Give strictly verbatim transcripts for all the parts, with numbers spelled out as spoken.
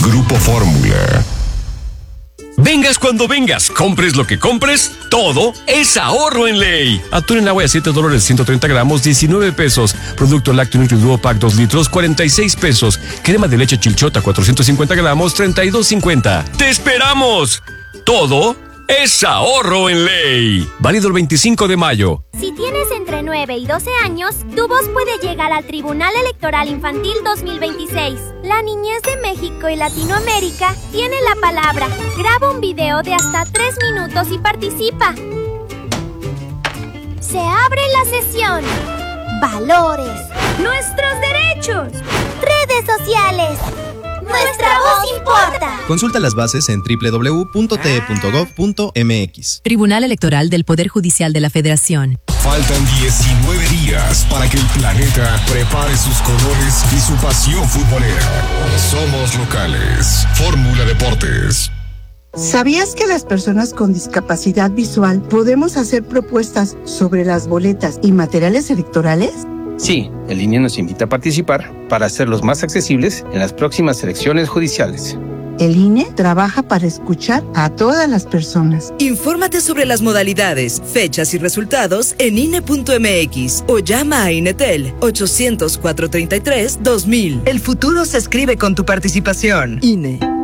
Grupo Fórmula. Vengas cuando vengas, compres lo que compres, todo es ahorro en Ley. Atún en agua de siete dólares ciento treinta gramos, diecinueve pesos. Producto lácteo Nutri Duo Pack dos litros, cuarenta y seis pesos. Crema de leche Chilchota cuatrocientos cincuenta gramos, treinta y dos cincuenta. ¡Te esperamos! Todo es ahorro en Ley. Válido el veinticinco de mayo. Si tienes entre nueve y doce años, tu voz puede llegar al Tribunal Electoral Infantil dos mil veintiséis. La niñez de México y Latinoamérica tiene la palabra. Graba un video de hasta tres minutos y participa. Se abre la sesión. Valores. Nuestros derechos. Redes sociales. Nuestra voz importa. Consulta las bases en doble u doble u doble u punto t e punto gov punto m x. Tribunal Electoral del Poder Judicial de la Federación. Faltan diecinueve días para que el planeta prepare sus colores y su pasión futbolera. Somos locales. Fórmula Deportes. ¿Sabías que las personas con discapacidad visual podemos hacer propuestas sobre las boletas y materiales electorales? Sí, el I N E nos invita a participar para hacerlos más accesibles en las próximas elecciones judiciales. El I N E trabaja para escuchar a todas las personas. Infórmate sobre las modalidades, fechas y resultados en I N E punto m x o llama a INETEL ochocientos, cuatrocientos treinta y tres, dos mil. El futuro se escribe con tu participación. I N E.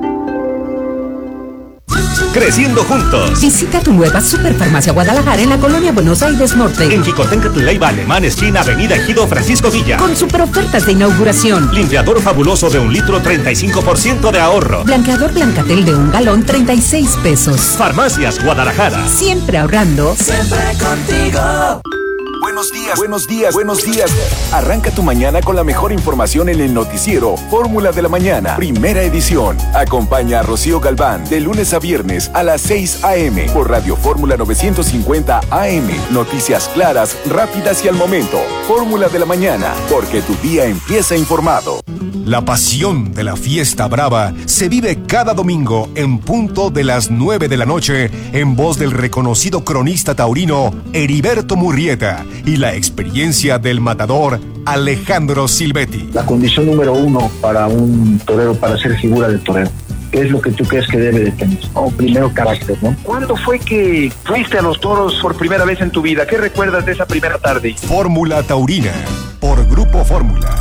Creciendo juntos. Visita tu nueva Superfarmacia Guadalajara en la colonia Buenos Aires Norte. En Jicotenca, Leiva, Alemán, esquina Avenida Ejido Francisco Villa. Con super ofertas de inauguración. Limpiador fabuloso de un litro, treinta y cinco por ciento de ahorro. Blanqueador Blancatel de un galón, treinta y seis pesos. Farmacias Guadalajara. Siempre ahorrando. Siempre contigo. Buenos días, buenos días, buenos días. Arranca tu mañana con la mejor información en el noticiero Fórmula de la Mañana, primera edición. Acompaña a Rocío Galván de lunes a viernes a las seis a eme por Radio Fórmula novecientos cincuenta A M. Noticias claras, rápidas y al momento. Fórmula de la Mañana, porque tu día empieza informado. La pasión de la fiesta brava se vive cada domingo en punto de las nueve de la noche en voz del reconocido cronista taurino Heriberto Murrieta y la experiencia del matador Alejandro Silvetti. La condición número uno para un torero, para ser figura de torero, ¿qué es lo que tú crees que debe de tener? Oh, primero, carácter, ¿no? ¿Cuándo fue que fuiste a los toros por primera vez en tu vida? ¿Qué recuerdas de esa primera tarde? Fórmula Taurina, por Grupo Fórmula.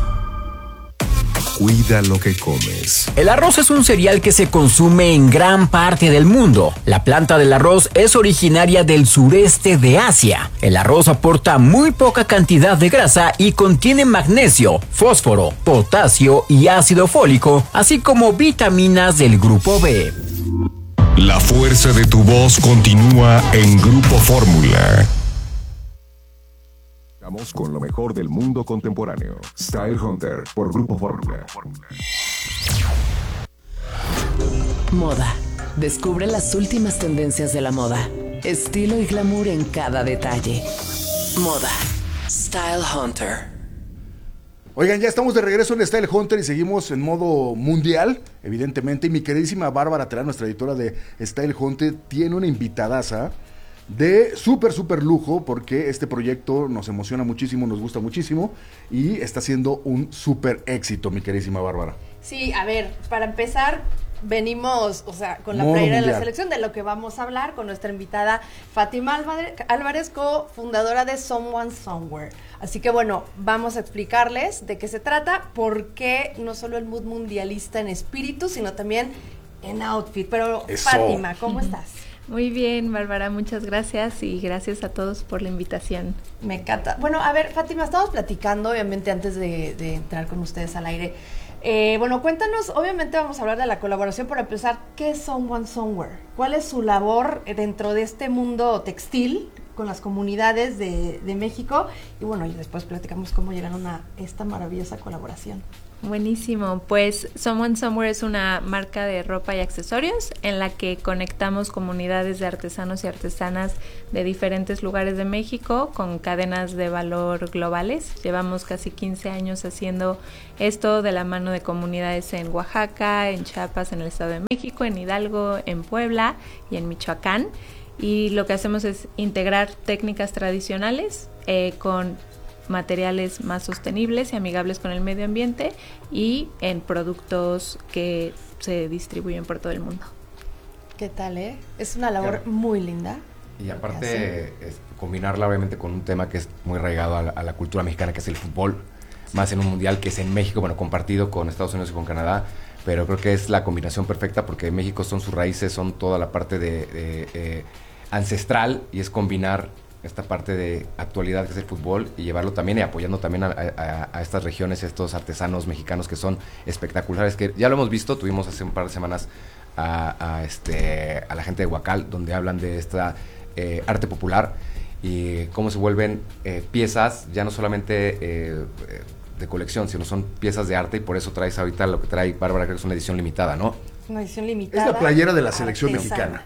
Cuida lo que comes. El arroz es un cereal que se consume en gran parte del mundo. La planta del arroz es originaria del sureste de Asia. El arroz aporta muy poca cantidad de grasa y contiene magnesio, fósforo, potasio y ácido fólico, así como vitaminas del grupo B. La fuerza de tu voz continúa en Grupo Fórmula. Estamos con lo mejor del mundo contemporáneo. Style Hunter por Grupo Fórmula. Moda. Descubre las últimas tendencias de la moda. Estilo y glamour en cada detalle. Moda. Style Hunter. Oigan, ya estamos de regreso en Style Hunter y seguimos en modo mundial, evidentemente. Y mi queridísima Bárbara Terán, nuestra editora de Style Hunter, tiene una invitadaza de súper, súper lujo, porque este proyecto nos emociona muchísimo, nos gusta muchísimo y está siendo un súper éxito, mi queridísima Bárbara. Sí, a ver, para empezar, venimos, o sea, con la Modo playera de mundial. la selección, de lo que vamos a hablar con nuestra invitada Fátima Álvarez, cofundadora de Someone Somewhere. Así que bueno, vamos a explicarles de qué se trata, por qué no solo el mood mundialista en espíritu, sino también en outfit. Pero Eso. Fátima, ¿cómo estás? Muy bien, Bárbara, muchas gracias y gracias a todos por la invitación. Me encanta. Bueno, a ver, Fátima, estamos platicando, obviamente, antes de, de entrar con ustedes al aire. Eh, bueno, cuéntanos, obviamente vamos a hablar de la colaboración. Para empezar, ¿qué es Someone Somewhere? ¿Cuál es su labor dentro de este mundo textil con las comunidades de, de México? Y bueno, y después platicamos cómo llegaron a esta maravillosa colaboración. Buenísimo, pues Someone Somewhere es una marca de ropa y accesorios en la que conectamos comunidades de artesanos y artesanas de diferentes lugares de México con cadenas de valor globales. Llevamos casi quince años haciendo esto de la mano de comunidades en Oaxaca, en Chiapas, en el Estado de México, en Hidalgo, en Puebla y en Michoacán. Y lo que hacemos es integrar técnicas tradicionales eh, con materiales más sostenibles y amigables con el medio ambiente y en productos que se distribuyen por todo el mundo. ¿Qué tal, eh? Es una labor claro. muy linda. Y aparte, es combinarla obviamente con un tema que es muy arraigado a la, a la cultura mexicana, que es el fútbol, sí. más en un mundial que es en México, bueno, compartido con Estados Unidos y con Canadá, pero creo que es la combinación perfecta porque México son sus raíces, son toda la parte de, de eh, ancestral, y es combinar esta parte de actualidad que es el fútbol y llevarlo también y apoyando también a, a, a estas regiones, estos artesanos mexicanos que son espectaculares, que ya lo hemos visto, tuvimos hace un par de semanas a, a, este, a la gente de Huacal, donde hablan de esta eh, arte popular y cómo se vuelven eh, piezas, ya no solamente eh, de colección, sino son piezas de arte, y por eso traes ahorita lo que trae Bárbara, que es una edición limitada, ¿no? Una edición limitada. Es la playera de la selección artesana. mexicana.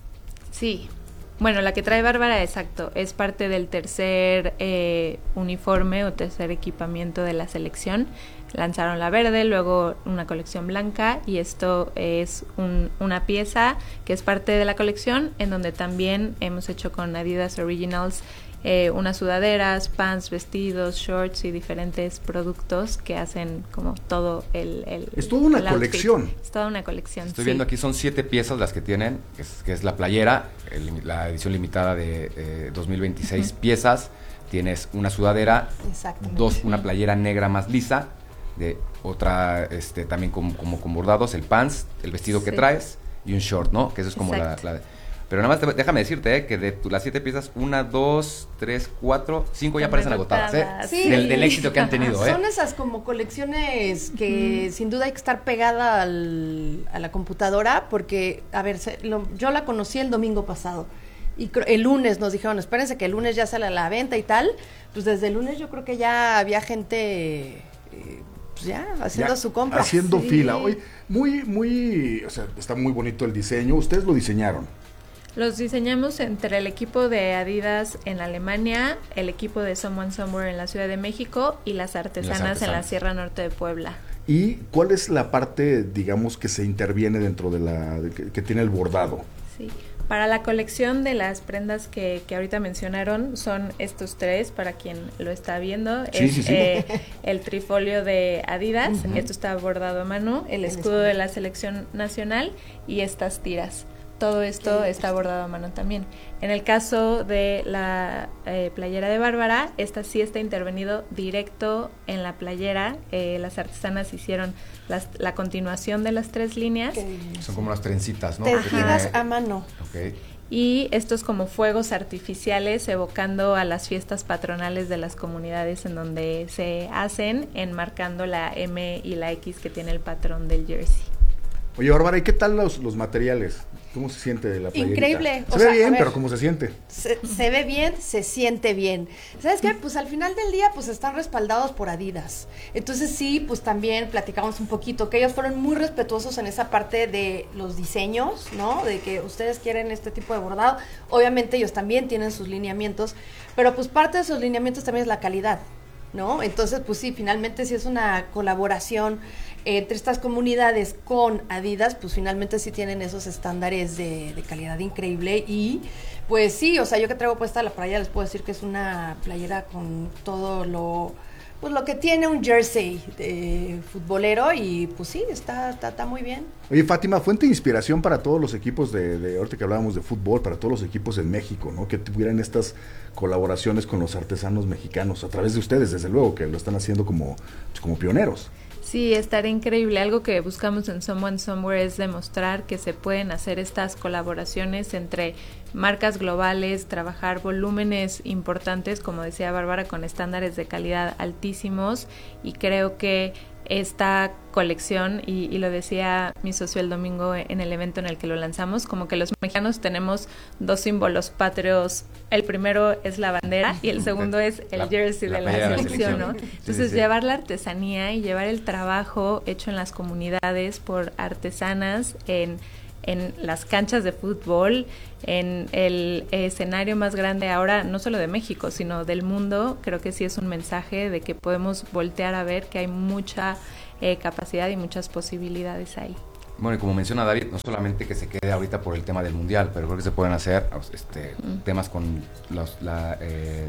Sí. Bueno, la que trae Bárbara, exacto, es parte del tercer eh, uniforme o tercer equipamiento de la selección. Lanzaron la verde, luego una colección blanca, y esto es un, una pieza que es parte de la colección, en donde también hemos hecho con Adidas Originals eh, unas sudaderas, pants, vestidos, shorts y diferentes productos que hacen como todo el... el es toda una el colección. Outfit. Es toda una colección, Estoy sí. viendo aquí, son siete piezas las que tienen, que es, que es la playera, el, la edición limitada de eh, dos mil veintiséis uh-huh. piezas. Tienes una sudadera, dos, una playera negra más lisa, de otra este también como, como con bordados, el pants, el vestido sí. que traes y un short, ¿no? Que eso es como la, la... Pero nada más te, déjame decirte eh, que de tu, las siete piezas, una, dos, tres, cuatro, cinco ya parecen agotadas, ¿eh? Sí. Del, del éxito que han tenido, ¿eh? Son esas como colecciones que mm. sin duda hay que estar pegada al, a la computadora porque, a ver, se, lo, yo la conocí el domingo pasado. Y el lunes nos dijeron, espérense que el lunes ya sale a la venta y tal. Pues desde el lunes yo creo que ya había gente... Eh, pues ya, haciendo ya, su compra. Haciendo sí. fila. Oye, muy, muy, o sea, está muy bonito el diseño. ¿Ustedes lo diseñaron? Los diseñamos entre el equipo de Adidas en Alemania, el equipo de Someone Somewhere en la Ciudad de México y las artesanas, las artesanas en la Sierra Norte de Puebla. ¿Y cuál es la parte, digamos, que se interviene dentro de la, de que, que tiene el bordado? Sí. Para la colección de las prendas que, que ahorita mencionaron, son estos tres, para quien lo está viendo. Sí, es sí, sí. Eh, el trifolio de Adidas, Uh-huh. esto está bordado a mano, el, el escudo, escudo de la selección nacional y estas tiras. Todo esto está bordado a mano también. En el caso de la eh, playera de Bárbara, esta sí está intervenido directo en la playera. Eh, las artesanas hicieron las, la continuación de las tres líneas. Son como unas trencitas, ¿no? Tejidas a mano. Okay. Y estos como fuegos artificiales evocando a las fiestas patronales de las comunidades en donde se hacen, enmarcando la M y la X que tiene el patrón del jersey. Oye, Bárbara, ¿y qué tal los, los materiales? ¿Cómo se siente la playerita? Increíble. Se o ve sea, bien, ver, pero ¿cómo se siente? Se, se ve bien, se siente bien. ¿Sabes qué? Pues al final del día, pues están respaldados por Adidas. Entonces sí, pues también platicamos un poquito, que ellos fueron muy respetuosos en esa parte de los diseños, ¿no? De que ustedes quieren este tipo de bordado. Obviamente ellos también tienen sus lineamientos, pero pues parte de sus lineamientos también es la calidad, ¿no? Entonces, pues sí, finalmente sí es una colaboración entre estas comunidades con Adidas, pues finalmente sí tienen esos estándares de, de calidad increíble. Y pues sí, o sea, yo que traigo puesta la playera les puedo decir que es una playera con todo lo pues lo que tiene un jersey de futbolero, y pues sí, está, está, está muy bien. Oye, Fátima, fuente de inspiración para todos los equipos de, de, ahorita que hablábamos de fútbol, para todos los equipos en México, ¿no? Que tuvieran estas colaboraciones con los artesanos mexicanos, a través de ustedes, desde luego, que lo están haciendo como, como pioneros. Sí, estaría increíble. Algo que buscamos en Someone Somewhere es demostrar que se pueden hacer estas colaboraciones entre marcas globales, trabajar volúmenes importantes, como decía Bárbara, con estándares de calidad altísimos, y creo que esta colección, y, y lo decía mi socio el domingo en el evento en el que lo lanzamos, como que los mexicanos tenemos dos símbolos patrios. El primero es la bandera y el segundo es el la, jersey la de la selección, selección, ¿no? Sí, Entonces sí, sí. llevar la artesanía y llevar el trabajo hecho en las comunidades por artesanas en en las canchas de fútbol, en el escenario más grande ahora, no solo de México, sino del mundo, creo que sí es un mensaje de que podemos voltear a ver que hay mucha eh, capacidad y muchas posibilidades ahí. Bueno, y como menciona David, no solamente que se quede ahorita por el tema del mundial, pero creo que se pueden hacer este, mm. temas con los, la, eh,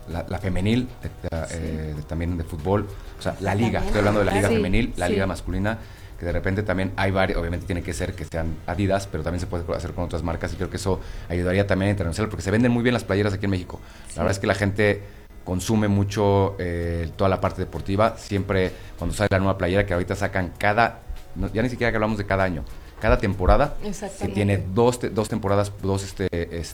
la, la femenil, de, de, sí. eh, de, también de fútbol, o sea, la liga, también, estoy hablando de la liga sí, femenil, la sí. liga masculina, que de repente también hay varios, obviamente tiene que ser que sean Adidas, pero también se puede hacer con otras marcas y creo que eso ayudaría también a internacional, porque se venden muy bien las playeras aquí en México. Sí. La verdad es que la gente consume mucho eh, toda la parte deportiva, siempre cuando sale la nueva playera, que ahorita sacan cada, no, ya ni siquiera que hablamos de cada año, cada temporada, que tiene dos, te, dos temporadas, dos este,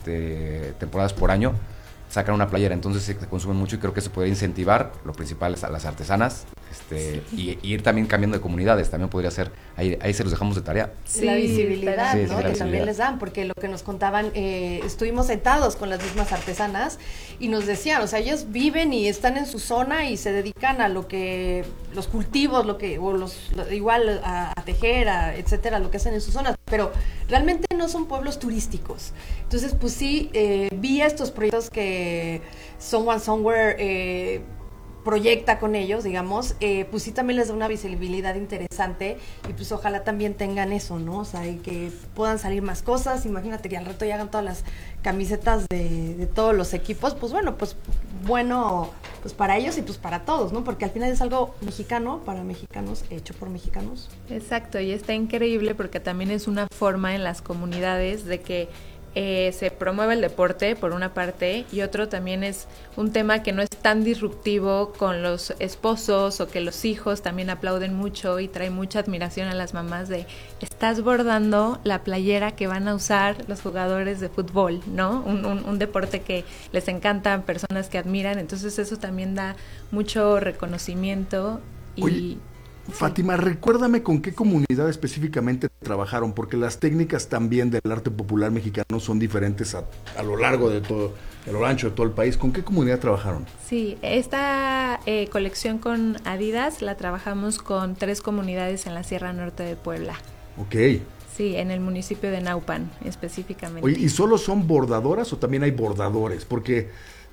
este, temporadas por año, sacan una playera, entonces se consume mucho y creo que se podría incentivar, lo principal es a las artesanas, este, sí. y, y ir también cambiando de comunidades, también podría ser, ahí, ahí se los dejamos de tarea. Sí, la visibilidad, sí, ¿no? Sí, la que visibilidad. También les dan, porque lo que nos contaban, eh, estuvimos sentados con las mismas artesanas y nos decían, o sea, ellas viven y están en su zona y se dedican a lo que, los cultivos, lo que, o los, lo, igual a, a tejer, a, etcétera, lo que hacen en sus zonas, pero realmente no son pueblos turísticos. Entonces, pues sí, eh, vi estos proyectos que Someone Somewhere eh, proyecta con ellos, digamos, eh, pues sí también les da una visibilidad interesante y pues ojalá también tengan eso, ¿no? O sea, y que puedan salir más cosas, imagínate que al rato ya hagan todas las camisetas de, de todos los equipos, pues bueno, pues bueno, pues para ellos y pues para todos, ¿no? Porque al final es algo mexicano, para mexicanos, hecho por mexicanos. Exacto, y está increíble porque también es una forma en las comunidades de que Eh, se promueve el deporte por una parte y otro también es un tema que no es tan disruptivo con los esposos o que los hijos también aplauden mucho y trae mucha admiración a las mamás de estás bordando la playera que van a usar los jugadores de fútbol, ¿no? Un, un, un deporte que les encanta, personas que admiran, entonces eso también da mucho reconocimiento y... Oye. Fátima, recuérdame con qué comunidad específicamente trabajaron, porque las técnicas también del arte popular mexicano son diferentes a, a lo largo de todo, a lo ancho de todo el país. ¿Con qué comunidad trabajaron? Sí, esta eh, colección con Adidas la trabajamos con tres comunidades en la Sierra Norte de Puebla. Ok. Sí, en el municipio de Naupan específicamente. Oye, ¿y solo son bordadoras o también hay bordadores? Porque...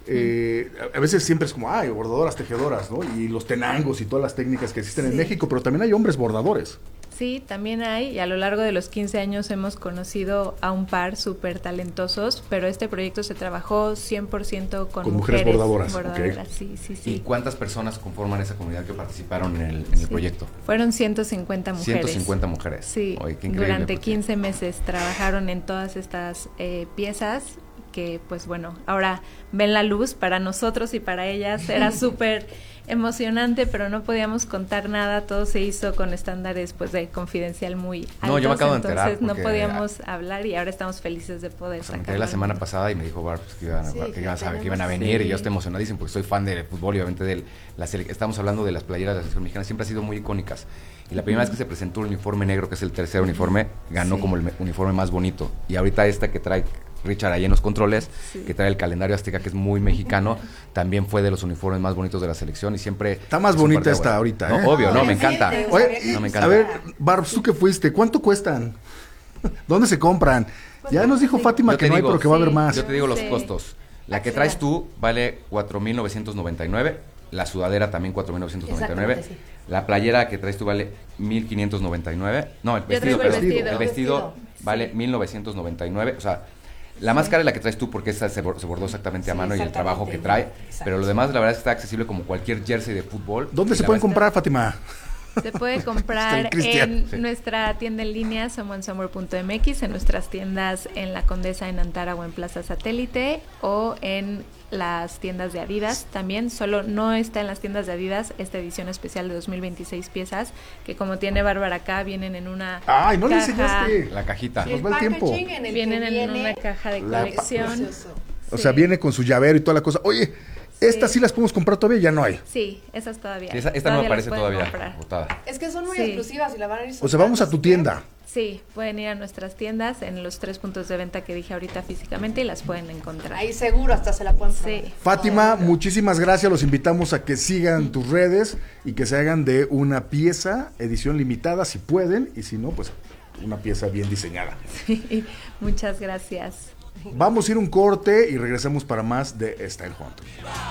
Eh, a veces siempre es como, ay, bordadoras, tejedoras, ¿no? Y los tenangos y todas las técnicas que existen sí. en México, pero también hay hombres bordadores. Sí, también hay, y a lo largo de los quince años hemos conocido a un par súper talentosos, pero este proyecto se trabajó cien por ciento con, con mujeres, mujeres bordadoras. bordadoras Okay. sí, sí, sí. ¿Y cuántas personas conforman esa comunidad que participaron en el, en el sí. proyecto? Fueron ciento cincuenta mujeres. ciento cincuenta mujeres. Sí, Oye, qué durante porque... quince meses trabajaron en todas estas eh, piezas que pues bueno, ahora ven la luz para nosotros y para ellas, era súper emocionante, pero no podíamos contar nada, todo se hizo con estándares pues de confidencial muy altos, no, yo me acabo de enterar entonces no podíamos hablar y ahora estamos felices de poder o sea, sacarlo. Me la semana pasada y me dijo Barb pues, que, iban, sí, que, que, iban, tenemos, que iban a venir sí. y yo estoy emocionadísimo porque soy fan del fútbol y obviamente de la estamos hablando de las playeras de la selección mexicana, siempre han sido muy icónicas y la primera uh-huh. vez que se presentó el uniforme negro, que es el tercer uniforme, ganó sí. como el uniforme más bonito y ahorita esta que trae Richard ahí en los controles, sí. que trae el calendario azteca que es muy mexicano, también fue de los uniformes más bonitos de la selección y siempre... Está más bonita esta ahorita, ¿eh? No, obvio, no, me encanta. Oye, no, me encanta. A ver, Barbs, ¿tú que fuiste? ¿Cuánto cuestan? ¿Dónde se compran? Pues ya nos dijo Fátima yo que no digo, hay, pero que sí, va a haber más. Yo te digo los sí. costos. La que traes tú vale cuatro mil novecientos noventa y nueve, la sudadera también cuatro mil novecientos noventa y nueve, sí. la playera que traes tú vale mil quinientos noventa y nueve, no, el vestido, el perdón, vestido, el vestido sí. vale mil novecientos noventa y nueve, o sea, la más cara es la que traes tú porque esa se bordó exactamente sí, a mano y el trabajo que trae, exacto. pero lo demás la verdad es que está accesible como cualquier jersey de fútbol. ¿Dónde se pueden comprar, Fátima? Se puede comprar en sí. nuestra tienda en línea someone somewhere punto m x, en nuestras tiendas en La Condesa, en Antara o en Plaza Satélite o en las tiendas de Adidas también, solo no está en las tiendas de Adidas esta edición especial de dos mil veintiséis piezas que como tiene Bárbara acá vienen en una ¡ay, no caja, le enseñaste! La cajita. Nos va el tiempo. En el vienen en viene una caja de colección. O sea, viene con su llavero y toda la cosa. Oye, ¿estas sí las podemos comprar todavía? Ya no hay. Sí, esas todavía. Sí, esa, esta todavía no me parece todavía botada. Es que son muy sí. exclusivas y la van a ir O sea, vamos a tu tienda. Sí, pueden ir a nuestras tiendas en los tres puntos de venta que dije ahorita físicamente y las pueden encontrar. Ahí seguro hasta se la pueden probar. Sí. Fátima, muchísimas gracias. Los invitamos a que sigan tus redes y que se hagan de una pieza, edición limitada, si pueden, y si no, pues una pieza bien diseñada. Sí, muchas gracias. Vamos a ir un corte y regresamos para más de Style Hunter.